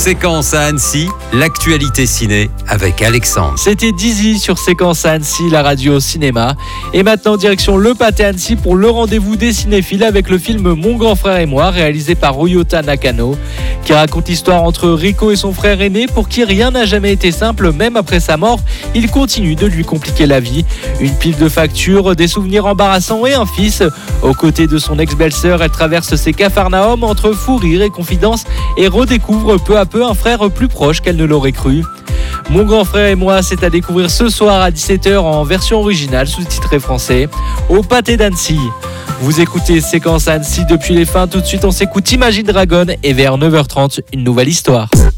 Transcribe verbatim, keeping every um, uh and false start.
Séquence à Annecy, l'actualité ciné avec Alexandre. C'était Dizzy sur Séquence à Annecy, la radio cinéma. Et maintenant, direction Le Pâté Annecy pour le rendez-vous des cinéphiles avec le film Mon grand frère et moi, réalisé par Ryota Nakano, qui raconte l'histoire entre Rico et son frère aîné, pour qui rien n'a jamais été simple, même après sa mort. Il continue de lui compliquer la vie. Une pile de factures, des souvenirs embarrassants et un fils. Aux côtés de son ex-belle-sœur, elle traverse ses capharnaüm entre fou rire et confidence et redécouvre peu à peu un frère plus proche qu'elle ne l'aurait cru. Mon grand frère et moi, c'est à découvrir ce soir à dix-sept heures en version originale sous-titrée français au Pâté d'Annecy. Vous écoutez Séquence Annecy depuis les fins. Tout de suite, on s'écoute Imagine Dragon et vers neuf heures trente, une nouvelle histoire.